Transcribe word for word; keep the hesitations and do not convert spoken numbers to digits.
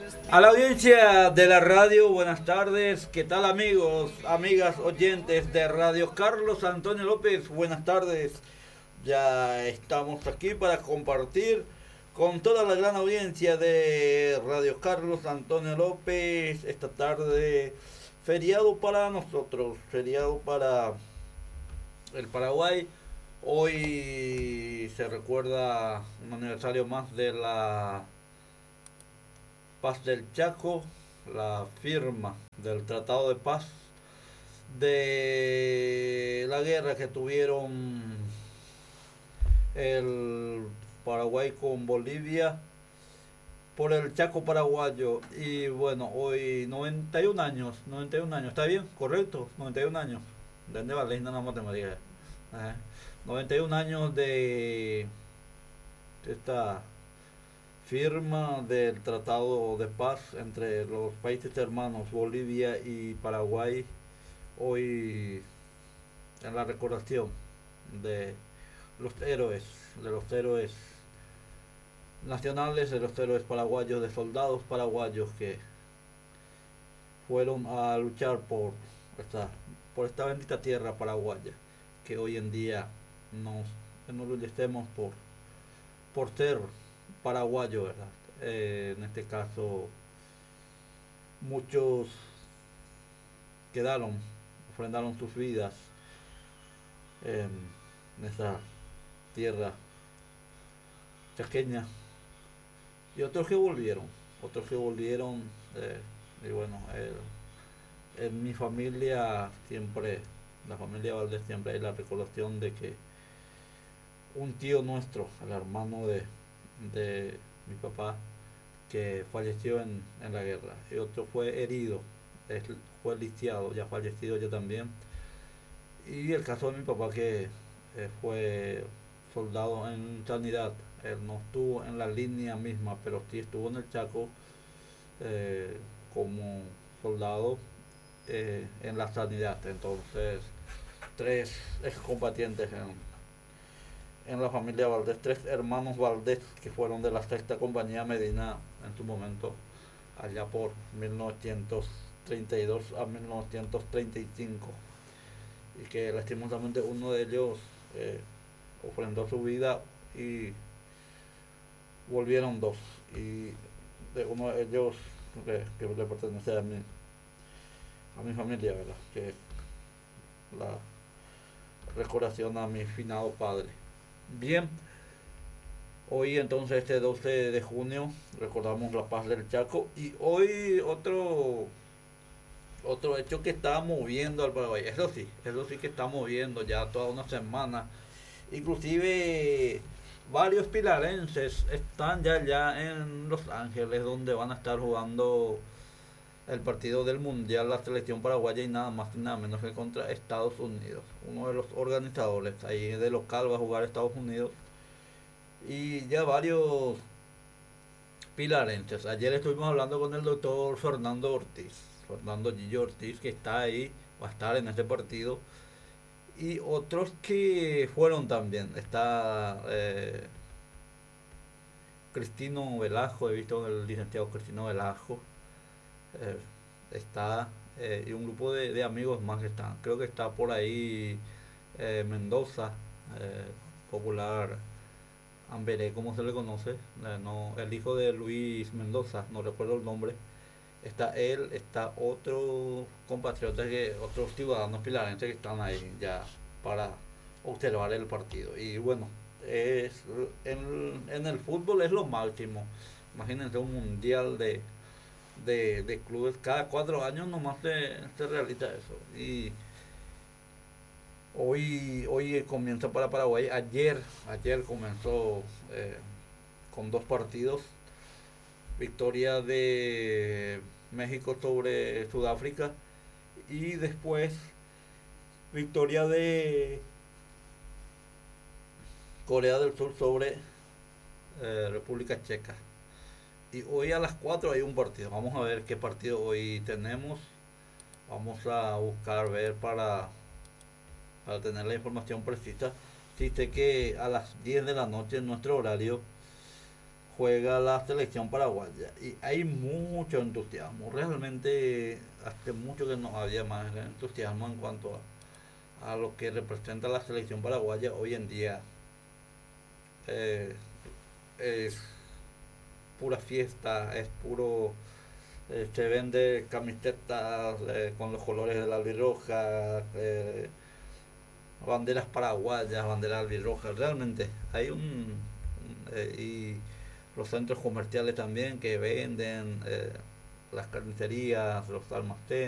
A la audiencia de la radio, buenas tardes. ¿Qué tal amigos, amigas, oyentes de Radio Carlos Antonio López? Buenas tardes. Ya estamos aquí para compartir con toda la gran audiencia de Radio Carlos Antonio López esta tarde. Feriado para nosotros, feriado para el Paraguay. Hoy se recuerda un aniversario más de la Paz del Chaco, la firma del Tratado de Paz, de la guerra que tuvieron el Paraguay con Bolivia por el Chaco paraguayo. Y bueno, hoy noventa y un años, noventa y un años, ¿está bien? ¿Correcto? noventa y un años. ¿De dónde va la matemática? Ajá. noventa y un años de esta firma del Tratado de Paz entre los países hermanos Bolivia y Paraguay. Hoy en la recordación de los héroes, de los héroes nacionales, de los héroes paraguayos, de soldados paraguayos que fueron a luchar por esta, por esta bendita tierra paraguaya, que hoy en día nos enorgullecemos por, por ser paraguayo, ¿verdad? Eh, en este caso, muchos quedaron, ofrendaron sus vidas en esa tierra chaqueña, y otros que volvieron, otros que volvieron, eh, y bueno, eh, en mi familia siempre, la familia Valdés, siempre hay la recordación de que un tío nuestro, el hermano de, de mi papá, que falleció en, en la guerra, y otro fue herido, es, fue lisiado, ya fallecido ya también. Y el caso de mi papá, que eh, fue soldado en sanidad. Él no estuvo en la línea misma, pero sí estuvo en el Chaco, eh, como soldado, eh, en la sanidad. Entonces, tres excombatientes en, en la familia Valdés, tres hermanos Valdés que fueron de la sexta compañía Medina en su momento, allá por mil novecientos treinta y dos a mil novecientos treinta y cinco, y que lastimosamente uno de ellos eh, ofrendó su vida y volvieron dos, y de uno de ellos que, que le pertenece a mi, a mi familia, ¿verdad? Que la recordación a mi finado padre. Bien, hoy entonces este doce de junio recordamos la paz del Chaco, y hoy otro otro hecho que está moviendo al Paraguay, eso sí, eso sí que está moviendo ya toda una semana. Inclusive varios pilarenses están ya ya en Los Ángeles, donde van a estar jugando el partido del Mundial, la selección paraguaya, y nada más y nada menos que contra Estados Unidos. Uno de los organizadores ahí de local va a jugar Estados Unidos, y ya varios pilarenses. Ayer estuvimos hablando con el doctor Fernando Ortiz, Fernando Gillo Ortiz, que está ahí, va a estar en este partido, y otros que fueron también. Está eh, Cristino Velasco, he visto el licenciado Cristino Velasco, eh, está, eh, y un grupo de, de, amigos más que están. Creo que está por ahí eh, Mendoza, eh, popular Amberé, como se le conoce, eh, no, el hijo de Luis Mendoza, no recuerdo el nombre. Está él, está otro compatriota, que otros ciudadanos pilarenses que están ahí ya para observar el partido. Y bueno, es en, en el fútbol es lo máximo. Imagínense un mundial de, de, de clubes, cada cuatro años nomás se, se realiza eso. Y hoy hoy comienza para Paraguay. Ayer ayer comenzó, eh, con dos partidos: victoria de México sobre Sudáfrica, y después victoria de Corea del Sur sobre eh, República Checa. Y hoy a las cuatro hay un partido. Vamos a ver qué partido hoy tenemos. Vamos a buscar ver para, para tener la información precisa. Sí sé que a las diez de la noche en nuestro horario juega la selección paraguaya y hay mucho entusiasmo. Realmente hace mucho que no había más entusiasmo en cuanto a, a lo que representa la selección paraguaya hoy en día. Eh, es pura fiesta, es puro... eh, se vende camisetas eh, con los colores de la albirroja, eh, banderas paraguayas, banderas albirrojas, realmente hay un... eh, y los centros comerciales también que venden, eh, las carnicerías, los almacenes.